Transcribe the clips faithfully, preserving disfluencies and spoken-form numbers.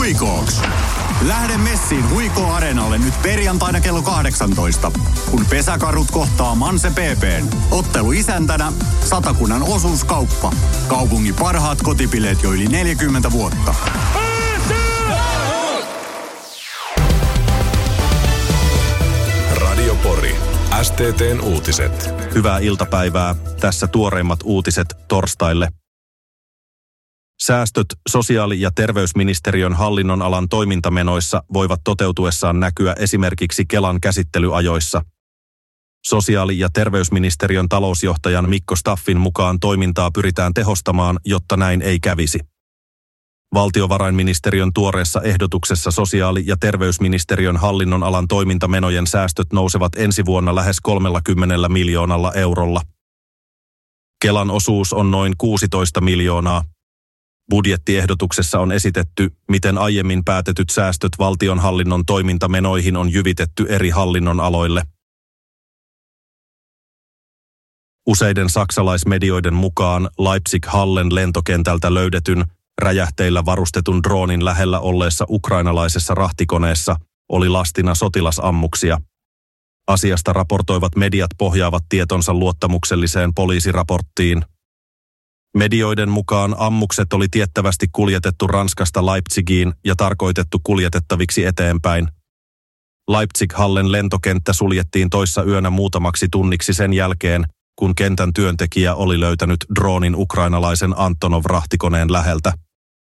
Huikooks. Lähde messiin Huikoo Areenalle nyt perjantaina kello kahdeksantoista, kun pesäkarut kohtaa Manse P P:n. Ottelu isäntänä Satakunnan osuuskauppa. Kaupungin parhaat kotipileet jo yli neljäkymmentä vuotta. Radio Pori. S T T:n uutiset. Hyvää iltapäivää. Tässä tuoreimmat uutiset torstaille. Säästöt sosiaali- ja terveysministeriön hallinnonalan toimintamenoissa voivat toteutuessaan näkyä esimerkiksi Kelan käsittelyajoissa. Sosiaali- ja terveysministeriön talousjohtajan Mikko Staffin mukaan toimintaa pyritään tehostamaan, jotta näin ei kävisi. Valtiovarainministeriön tuoreessa ehdotuksessa sosiaali- ja terveysministeriön hallinnonalan toimintamenojen säästöt nousevat ensi vuonna lähes kolmellakymmenellä miljoonalla eurolla. Kelan osuus on noin kuusitoista miljoonaa. Budjettiehdotuksessa on esitetty, miten aiemmin päätetyt säästöt valtionhallinnon toimintamenoihin on jyvitetty eri hallinnonaloille. Useiden saksalaismedioiden mukaan Leipzig-Hallen lentokentältä löydetyn räjähteillä varustetun droonin lähellä olleessa ukrainalaisessa rahtikoneessa oli lastina sotilasammuksia. Asiasta raportoivat mediat pohjaavat tietonsa luottamukselliseen poliisiraporttiin. Medioiden mukaan ammukset oli tiettävästi kuljetettu Ranskasta Leipzigiin ja tarkoitettu kuljetettaviksi eteenpäin. Leipzig-Hallen lentokenttä suljettiin toissa yönä muutamaksi tunniksi sen jälkeen, kun kentän työntekijä oli löytänyt droonin ukrainalaisen Antonov-rahtikoneen läheltä.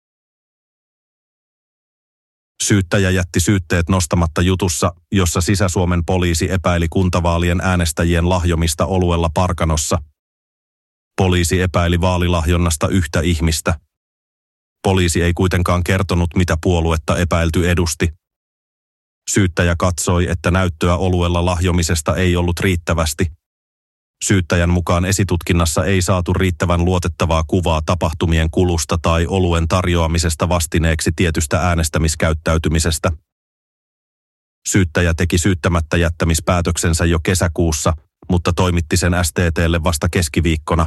Syyttäjä jätti syytteet nostamatta jutussa, jossa Sisä-Suomen poliisi epäili kuntavaalien äänestäjien lahjomista oluella Parkanossa. Poliisi epäili vaalilahjonnasta yhtä ihmistä. Poliisi ei kuitenkaan kertonut, mitä puoluetta epäilty edusti. Syyttäjä katsoi, että näyttöä oluella lahjomisesta ei ollut riittävästi. Syyttäjän mukaan esitutkinnassa ei saatu riittävän luotettavaa kuvaa tapahtumien kulusta tai oluen tarjoamisesta vastineeksi tietystä äänestämiskäyttäytymisestä. Syyttäjä teki syyttämättä jättämispäätöksensä jo kesäkuussa, mutta toimitti sen S T T:lle vasta keskiviikkona.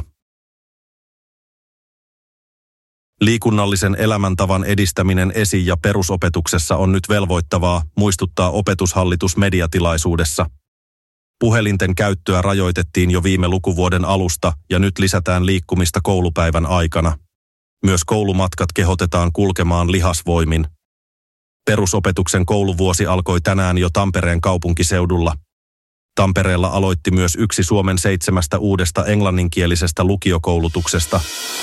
Liikunnallisen elämäntavan edistäminen esi- ja perusopetuksessa on nyt velvoittavaa, muistuttaa opetushallitus mediatilaisuudessa. Puhelinten käyttöä rajoitettiin jo viime lukuvuoden alusta ja nyt lisätään liikkumista koulupäivän aikana. Myös koulumatkat kehotetaan kulkemaan lihasvoimin. Perusopetuksen kouluvuosi alkoi tänään jo Tampereen kaupunkiseudulla. Tampereella aloitti myös yksi Suomen seitsemästä uudesta englanninkielisestä lukiokoulutuksesta.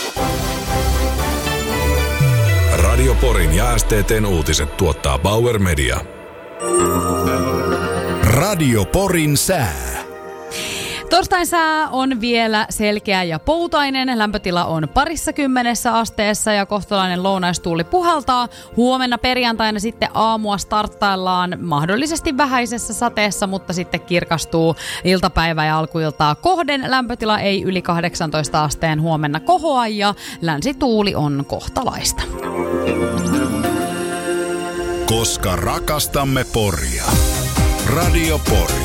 Radio Porin ja S T T:n uutiset tuottaa Bauer Media. Radio Porin sää. Torstain sää on vielä selkeä ja poutainen. Lämpötila on parissa kymmenessä asteessa ja kohtalainen lounaistuuli puhaltaa. Huomenna perjantaina sitten aamua starttaillaan mahdollisesti vähäisessä sateessa, mutta sitten kirkastuu iltapäivä ja alkuiltaa kohden. Lämpötila ei yli kahdeksantoista asteen huomenna kohoa ja länsituuli on kohtalaista. Koska rakastamme Poria. Radio Pori.